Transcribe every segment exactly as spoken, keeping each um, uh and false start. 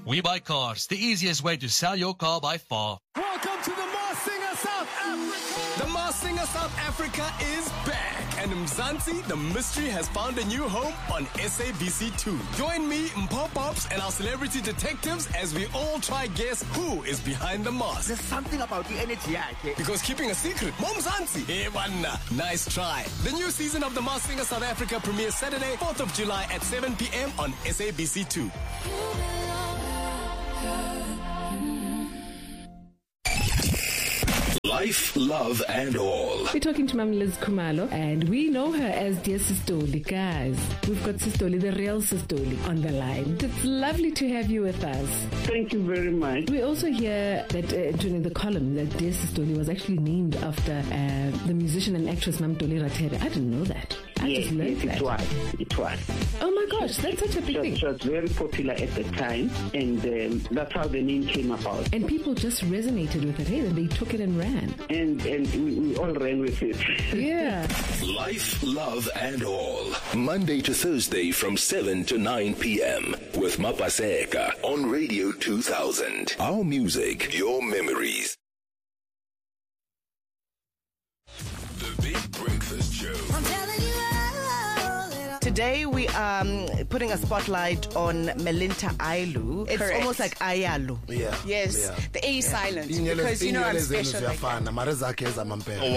We Buy Cars, the easiest way to sell your car by far. Welcome to the Mars Singer South Africa. The Mars Singer South Africa is back. And Mzansi, the mystery, has found a new home on S A B C two. Join me, Mpho Pops, and our celebrity detectives as we all try guess who is behind the mask. There's something about the energy, okay? Because keeping a secret, Mom Mzansi. Hey, manna. Nice try. The new season of the Mars Singer South Africa premieres Saturday, fourth of July at seven p.m. on S A B C two. Life, love, and all. We're talking to Mom Liz Khumalo, and we know her as Dear Sistoli. Guys, we've got Sistoli, the real Sistoli, on the line. It's lovely to have you with us. Thank you very much. We also hear that uh, during the column that Dear Sistoli was actually named after uh, the musician and actress Namtoli Ratere. I didn't know that. I yes, just learned yes, that. it was. It was. Oh my gosh, that's such a big thing. It was very popular at the time, and um, that's how the name came about. And people just resonated with it. Hey, they took it and ran. And and we, we all ran with it. Yeah. Life, love, and all. Monday to Thursday from seven to nine p.m. with Mapaseka on Radio two thousand. Our music, your memories. The Big Breakfast Show. I'm telling you all that I- Today we are um, putting a spotlight on Melinta Ailu. It's Correct. almost like Ayalu. Yeah. Yes, Yeah. the A is silent Inyele- because you know I'm inyele zenu special. Like that. ziyafana, mara zakhe ezamampela.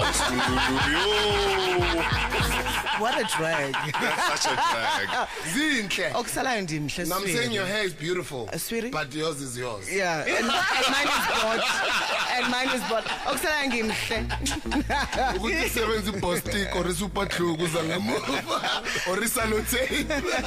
What a drag. Such a drag. Zinhle. Okusalayo ndimhle, No, I'm sweetie. saying your hair is beautiful, Uh, sweetie? but yours is yours. Yeah, and, and mine is bought. And mine is bought. Okusalayo ngimhle. Ukuthi usebenza ibostik or super true kuza ngemuva or isalute.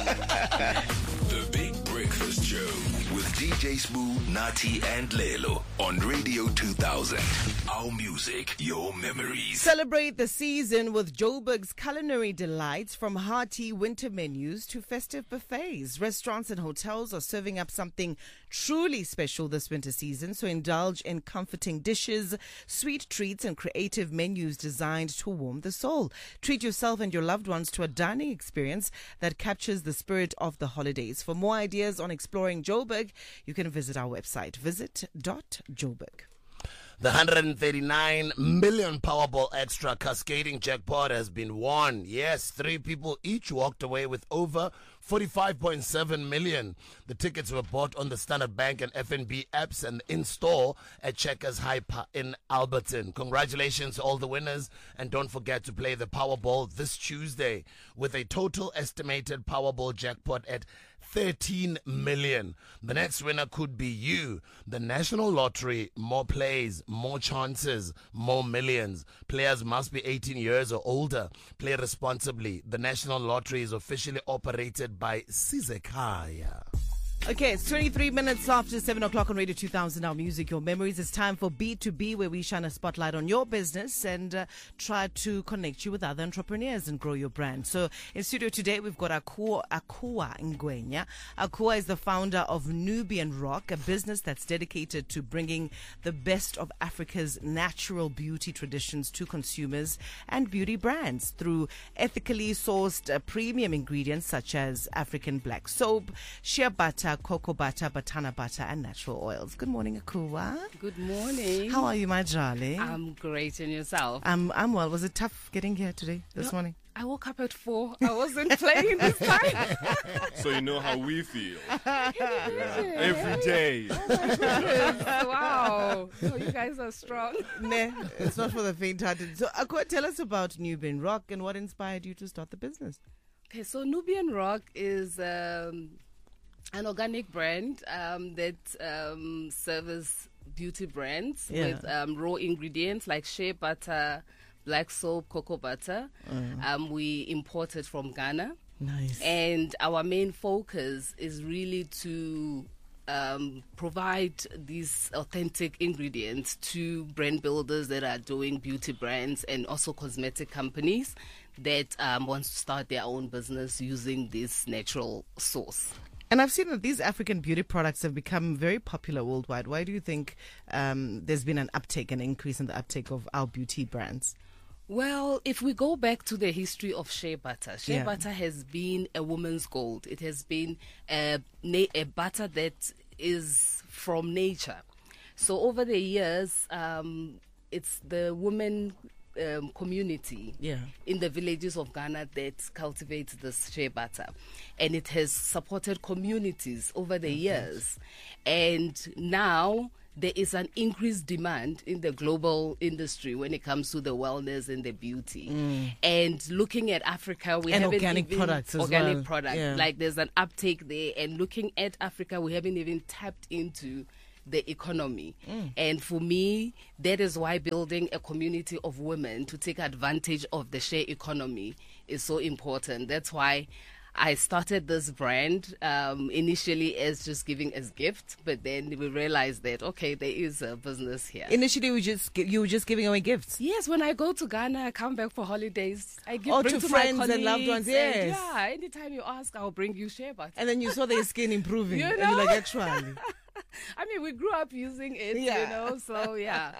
The Big Breakfast Show with D J Smooth, Nati, and Lelo on Radio two thousand. Our music, your memories. Celebrate the season with Joburg's culinary delights, from hearty winter menus to festive buffets. Restaurants and hotels are serving up something truly special this winter season, so indulge in comforting dishes, sweet treats, and creative menus designed to warm the soul. Treat yourself and your loved ones to a dining experience that captures the spirit of the holidays. For more ideas on exploring Joburg, you can visit our website, visit dot joburg. The one hundred thirty-nine million Powerball Extra cascading jackpot has been won. Yes, three people each walked away with over forty-five point seven million. The tickets were bought on the Standard Bank and F N B apps and in store at Checkers Hyper in Alberton. Congratulations to all the winners, and don't forget to play the Powerball this Tuesday with a total estimated Powerball jackpot at thirteen million. The next winner could be you. The National Lottery, more plays, more chances, more millions. Players must be eighteen years or older. Play responsibly. The National Lottery is officially operated by Sizekaya. Okay, it's twenty-three minutes after seven o'clock on Radio two thousand, our music, your memories. It's time for B two B, where we shine a spotlight on your business and uh, try to connect you with other entrepreneurs and grow your brand. So in studio today, we've got Akua, Akua Ngwenya. Akua is the founder of Nubian Rock, a business that's dedicated to bringing the best of Africa's natural beauty traditions to consumers and beauty brands through ethically sourced uh, premium ingredients such as African black soap, shea butter, cocoa butter, batana butter, and natural oils. Good morning, Akua. Good morning. How are you, my darling? I'm great, and yourself? I'm, I'm well. Was it tough getting here today, this No, morning? I woke up at four. I wasn't playing this time. So you know how we feel. Every day. Wow. Oh, you guys are strong. Nah, it's not for the faint-hearted. So, Akua, tell us about Nubian Rock and what inspired you to start the business. Okay, so Nubian Rock is um, an organic brand um, that um, serves beauty brands Yeah. with um, raw ingredients like shea butter, black soap, cocoa butter. Mm. Um, we import it from Ghana. Nice. And our main focus is really to um, provide these authentic ingredients to brand builders that are doing beauty brands and also cosmetic companies that um, want to start their own business using this natural source. And I've seen that these African beauty products have become very popular worldwide. Why do you think um, there's been an uptake, an increase in the uptake of our beauty brands? Well, if we go back to the history of shea butter, shea Yeah. butter has been a woman's gold. It has been a, na- a butter that is from nature. So over the years, um, it's the women um, community yeah. in the villages of Ghana that cultivates this shea butter. And it has supported communities over the years. And now there is an increased demand in the global industry when it comes to the wellness and the beauty. Mm. And looking at Africa, we and haven't organic even products as organic well. products. Yeah. Like there's an uptake there. And looking at Africa, we haven't even tapped into the economy. Mm. And for me, that is why building a community of women to take advantage of the share economy is so important. That's why I started this brand um, initially as just giving as gift, but then we realized that, okay, there is a business here. Initially, we just gi- you were just giving away gifts. Yes, when I go to Ghana, I come back for holidays. I give Oh, bring to to friends my and loved ones, colleagues, yes. and yeah, anytime you ask, I'll bring you shea butter. And then you saw their skin improving. You And know? you're like, actually. I mean, we grew up using it, Yeah. you know, so yeah.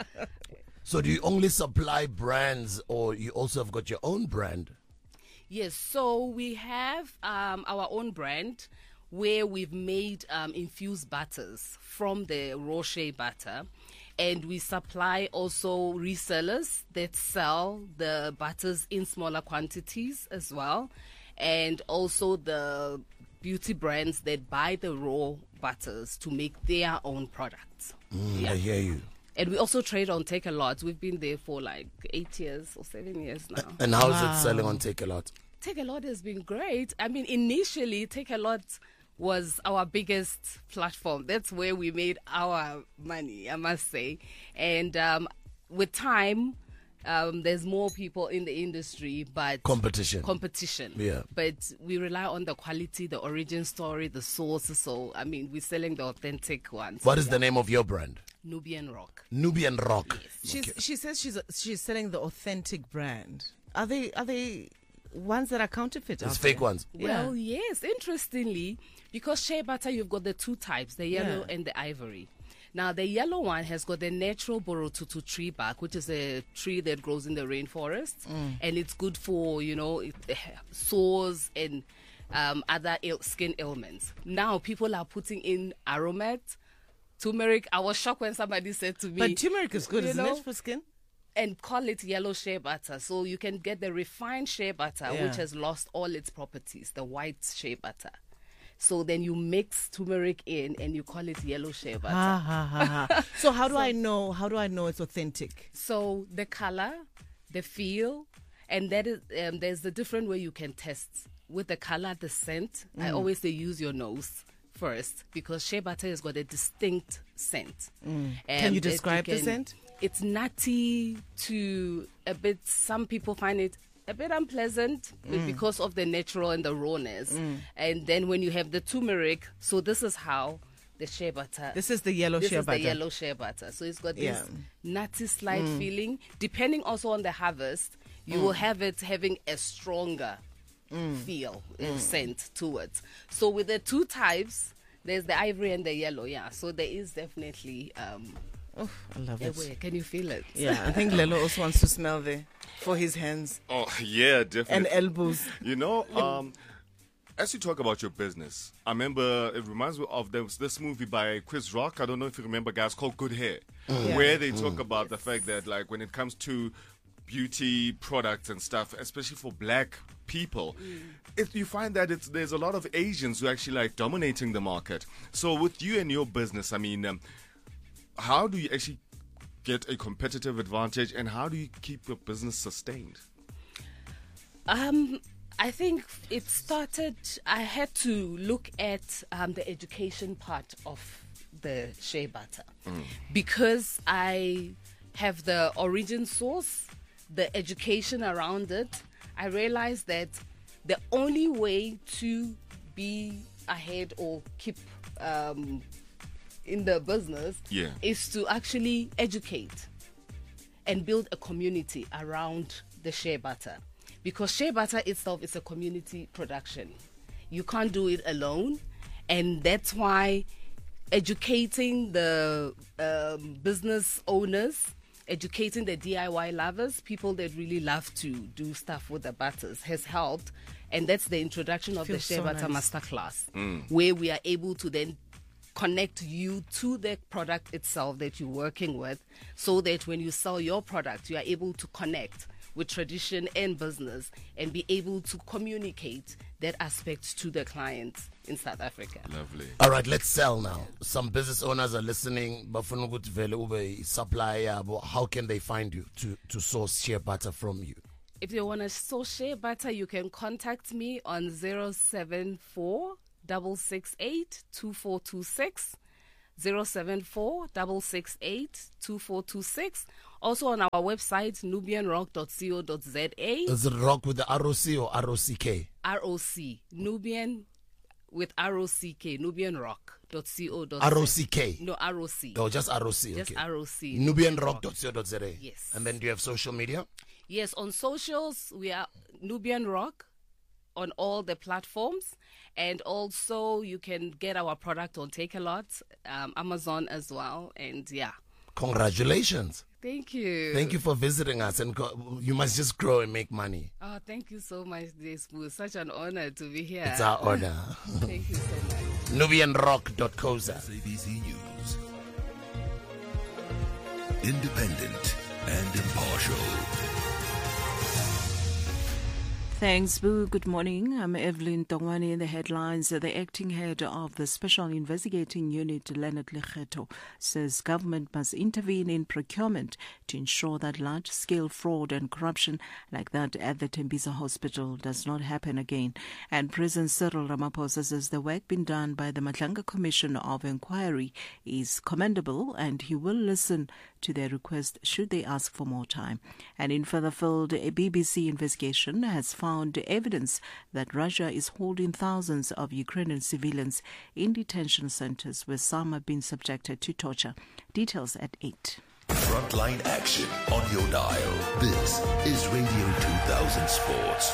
So do you only supply brands, or you also have got your own brand? Yes, so we have um, our own brand where we've made um, infused butters from the raw shea butter. And we supply also resellers that sell the butters in smaller quantities as well. And also the beauty brands that buy the raw butters to make their own products. Mm, Yeah. I hear you. And we also trade on Take A Lot. We've been there for like eight years or seven years now. And how's Wow. it selling on Take A Lot? Take A Lot has been great. I mean, initially, Take A Lot was our biggest platform. That's where we made our money, I must say. And um, with time, um, there's more people in the industry, but Competition. competition. Yeah. But we rely on the quality, the origin story, the source. So, I mean, we're selling the authentic ones. What is the name of your brand? Nubian Rock. Nubian Rock. She's, She says she's she's selling the authentic brand. Are they are they ones that are counterfeit? It's out fake there? ones. Well, yes, interestingly, because shea butter, you've got the two types, the yellow Yeah. and the ivory. Now, the yellow one has got the natural Borotutu tree bark, which is a tree that grows in the rainforest. Mm. And it's good for, you know, it- sores and um, other Ill- skin ailments. Now, people are putting in aromat, turmeric. I was shocked when somebody said to me... But turmeric is good, you isn't know, it, for skin? and call it yellow shea butter. So you can get the refined shea butter, Yeah. which has lost all its properties, the white shea butter. So then you mix turmeric in and you call it yellow shea butter. Ha, ha, ha, ha. So how do I know? How do I know it's authentic? So the color, the feel, and that is um, there's a different way you can test. With the color, the scent, I Mm. always say use your nose first because shea butter has got a distinct scent. Mm. And Can you that describe the can- scent? It's nutty to a bit, some people find it a bit unpleasant Mm. because of the natural and the rawness. Mm. And then when you have the turmeric, so this is how the shea butter. This is the yellow this shea is butter. the yellow shea butter. So it's got this Yeah. nutty slight Mm. feeling. Depending also on the harvest, you Mm. will have it having a stronger Mm. feel, uh, Mm. scent to it. So with the two types, there's the ivory and the yellow. Yeah. So there is definitely. Um, Oh, I love a it. way. Can you feel it? Yeah, I think Lelo also wants to smell there for his hands. Oh, yeah, definitely. And elbows. You know, um, as you talk about your business, I remember it reminds me of this, this movie by Chris Rock. I don't know if you remember, guys, called Good Hair, Mm. where Yeah. they talk Mm. about the fact that, like, when it comes to beauty products and stuff, especially for black people, if you find that it's there's a lot of Asians who are actually like dominating the market. So with you and your business, I mean, um, how do you actually get a competitive advantage, and how do you keep your business sustained? Um, I think it started. I had to look at um, the education part of the shea butter Mm. because I have the origin source, the education around it. I realized that the only way to be ahead or keep um, in the business Yeah. is to actually educate and build a community around the shea butter. Because shea butter itself is a community production. You can't do it alone. And that's why educating the um, business owners, educating the D I Y lovers, people that really love to do stuff with the butters, has helped. And that's the introduction of the Feels Shea so Butter nice. Masterclass, Mm. where we are able to then connect you to the product itself that you're working with, so that when you sell your product, you are able to connect with tradition and business and be able to communicate that aspect to the clients in South Africa. Lovely. All right, let's sell now. Some business owners are listening. Bafuna ukuthi vele ube supplier. How can they find you to, to source shea butter from you? If you want to source shea butter, you can contact me on zero seven four six six eight two four two six. zero seven four six six eight two four two six. Also on our website, nubian rock dot co dot za. Is it rock with the R O C or R O C K? R O C. Nubian with R O C K. Nubian rock dot co dot za. R O C K? No, R O C. Oh, just R O C. Just okay. R O C. nubian rock dot co dot za. Yes. And then do you have social media? Yes, on socials, we are Nubian Rock on all the platforms. And also, you can get our product on Takealot, um, Amazon as well. And yeah. Congratulations. Thank you. Thank you for visiting us. And go, you must just grow and make money. Oh, thank you so much, Despu. Such an honor to be here. It's our honor. Thank you so much. nubian rock dot co dot za. S A B C News. Independent and impartial. Thanks, Boo. Good morning. I'm Evelyn Tongwani. In the headlines, the acting head of the Special Investigating Unit, Leonard Lekgetho, says government must intervene in procurement to ensure that large-scale fraud and corruption like that at the Tembisa Hospital does not happen again. And President Cyril Ramaphosa says the work being done by the Matlanga Commission of Inquiry is commendable and he will listen to their request should they ask for more time. And in further field, a B B C investigation has found evidence that Russia is holding thousands of Ukrainian civilians in detention centers where some have been subjected to torture. Details at eight. Frontline action on your dial. This is Radio two thousand Sports.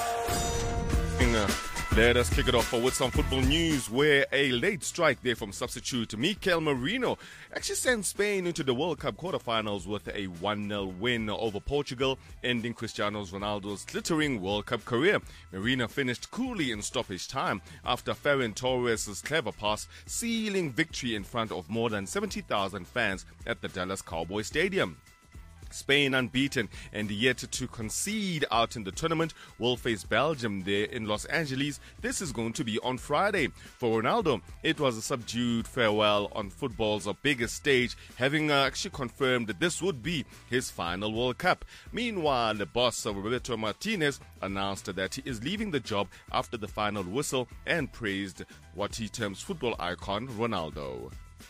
Let us kick it off with some football news where a late strike there from substitute Mikel Merino actually sent Spain into the World Cup quarterfinals with a one nil win over Portugal, ending Cristiano Ronaldo's glittering World Cup career. Merino finished coolly in stoppage time after Ferran Torres' clever pass, sealing victory in front of more than seventy thousand fans at the Dallas Cowboys Stadium. Spain unbeaten and yet to concede out in the tournament will face Belgium there in Los Angeles. This is going to be on Friday. For Ronaldo, it was a subdued farewell on football's biggest stage, having uh, actually confirmed that this would be his final World Cup. Meanwhile, the boss of Roberto Martinez announced that he is leaving the job after the final whistle and praised what he terms football icon Ronaldo.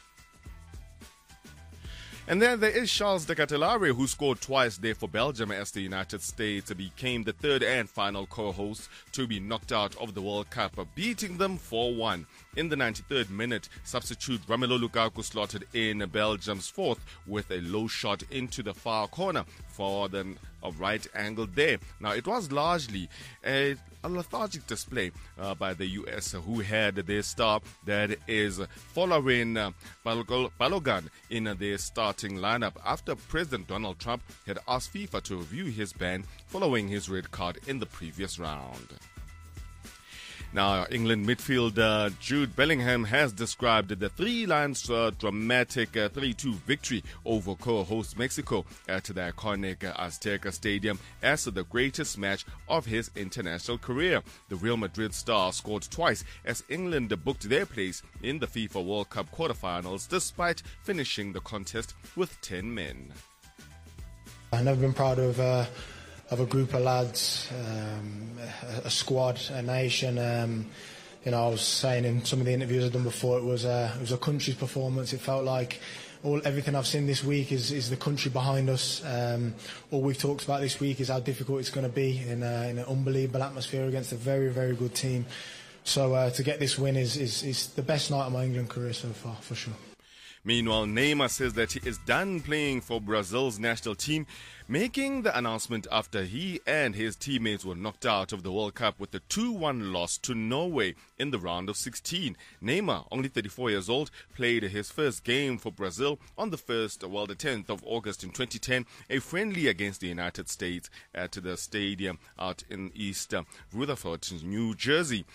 And then there is Charles de Ketelaere, who scored twice there for Belgium as the United States became the third and final co-host to be knocked out of the World Cup, beating them four one. In the ninety-third minute, substitute Romelu Lukaku slotted in Belgium's fourth with a low shot into the far corner for the a right angle there. Now, it was largely a, a lethargic display uh, by the U S, who had their star, that is following uh, Balogun in uh, their starting lineup after President Donald Trump had asked FIFA to review his ban following his red card in the previous round. Now, England midfielder Jude Bellingham has described the Three Lions' uh, dramatic uh, three two victory over co-host Mexico at the iconic uh, Azteca Stadium as the greatest match of his international career. The Real Madrid star scored twice as England booked their place in the FIFA World Cup quarterfinals despite finishing the contest with ten men. I've never been proud of... Uh of a group of lads, um, a, a squad, a nation. Um, you know, I was saying in some of the interviews I've done before, it was a, it was a country's performance. It felt like all everything I've seen this week is, is the country behind us. Um, all we've talked about this week is how difficult it's going to be in, a, in an unbelievable atmosphere against a very, very good team. So uh, to get this win is, is, is the best night of my England career so far, for sure. Meanwhile, Neymar says that he is done playing for Brazil's national team, making the announcement after he and his teammates were knocked out of the World Cup with a two one loss to Norway in the round of sixteen. Neymar, only thirty-four years old, played his first game for Brazil on the first, well, the tenth of August in twenty ten, a friendly against the United States at the stadium out in East Rutherford, New Jersey.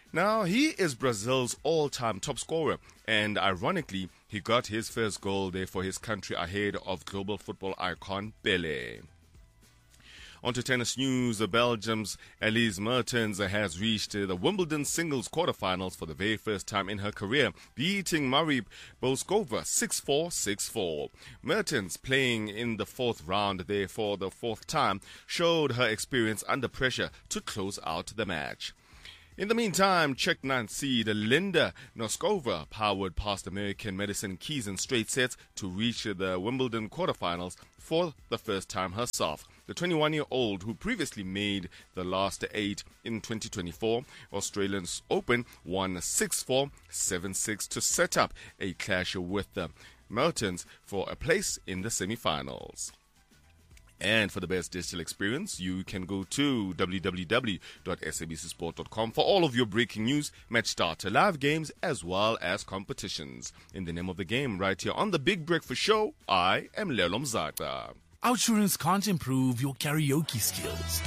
Now, he is Brazil's all-time top scorer, and ironically, he got his first goal there for his country ahead of global football icon Pelé. On to tennis news, Belgium's Elise Mertens has reached the Wimbledon singles quarterfinals for the very first time in her career, beating Marie Boskova six four, six four. Mertens, playing in the fourth round there for the fourth time, showed her experience under pressure to close out the match. In the meantime, Czech ninth seed Linda Noskova powered past American Madison Keys in straight sets to reach the Wimbledon quarterfinals for the first time herself. The twenty-one-year-old, who previously made the last eight in twenty twenty-four Australian Open, won six four, seven six to set up a clash with the Mertens for a place in the semi-finals. And for the best digital experience, you can go to w w w dot s a b c sport dot com for all of your breaking news, match starter, live games, as well as competitions. In the name of the game, right here on the Big Breakfast Show, I am Lelo Mzata. Outsurance can't improve your karaoke skills,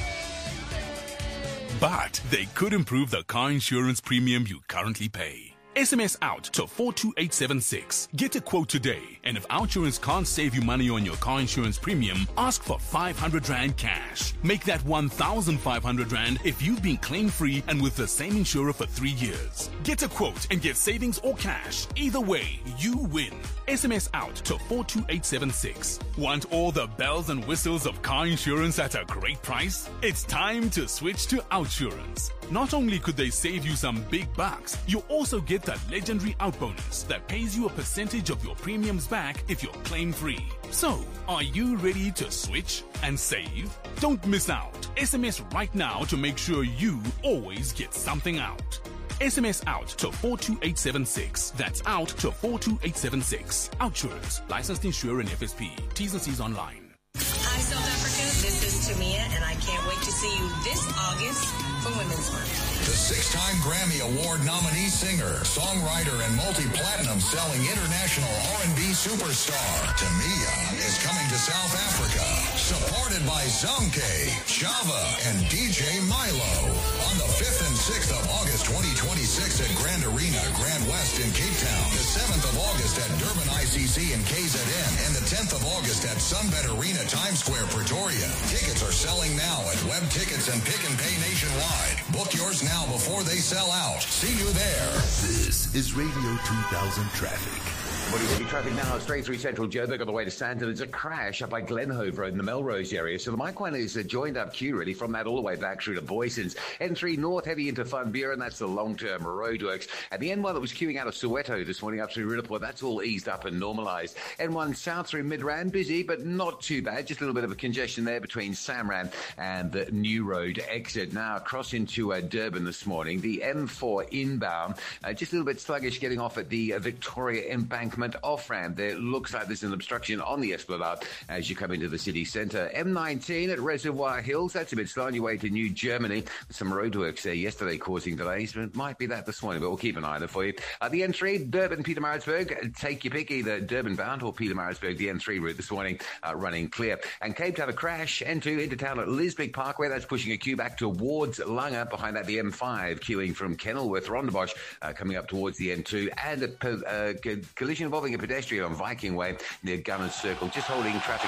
but they could improve the car insurance premium you currently pay. S M S out to four two eight seven six. Get a quote today, and if Outsurance can't save you money on your car insurance premium, ask for five hundred rand cash. Make that one thousand five hundred rand if you've been claim-free and with the same insurer for three years. Get a quote and get savings or cash. Either way, you win. S M S out to four two eight seven six. Want all the bells and whistles of car insurance at a great price? It's time to switch to Outsurance. Not only could they save you some big bucks, you also get the legendary out bonus that pays you a percentage of your premiums back if you're claim-free. So, are you ready to switch and save? Don't miss out. S M S right now to make sure you always get something out. S M S out to four two eight seven six. That's out to four two eight seven six. Outsurance. Licensed insurer and F S P. T's and C's online. Hi, South Africa. This is Tamia, and I can't wait to see you this August for Women's Month. The six-time Grammy Award nominee singer, songwriter, and multi-platinum selling international R and B superstar Tamia is coming to South Africa, supported by Zonke, Java, and D J Milo on the fifth and sixth of August twenty twenty-six at Grand Arena, Grand West in Cape Town, the seventh of August at Durban I C C and K Z N, and the tenth of August at Sunbet Arena, Times Square, Pretoria. Tickets are selling now at Web Tickets and Pick and Pay nationwide. Book yours now before they sell out. See you there. This is Radio two thousand Traffic. What is traffic now? Straight through central Joburg on the way to Sandton. There's a crash up by Glenhove Road in the Melrose area. So the Mike one is a joined up queue really from that all the way back through to Boysons. N three North heavy into Van Buren. That's the long-term roadworks. And the N one that was queuing out of Soweto this morning up through Ridderport, that's all eased up and normalised. N one south through Midrand, busy but not too bad. Just a little bit of a congestion there between Samran and the New Road exit. Now across into uh, Durban this morning. The M four inbound, uh, just a little bit sluggish getting off at the uh, Victoria Embankment off-ramp. There looks like there's an obstruction on the Esplanade as you come into the city centre. M nineteen at Reservoir Hills, that's a bit slow on your way to New Germany. Some roadworks there yesterday causing delays, but it might be that this morning, but we'll keep an eye on it for you. Uh, the N three, Durban, Pietermaritzburg, take your pick, either Durban bound or Pietermaritzburg, the N three route this morning uh, running clear. And Cape Town, a crash, N two into town at Lisbeth Parkway, that's pushing a queue back towards Langa. Behind that, the M five queuing from Kenilworth, Rondebosch, uh, coming up towards the N two, and a uh, collision involving a pedestrian on Viking Way near Gunners Circle, just holding traffic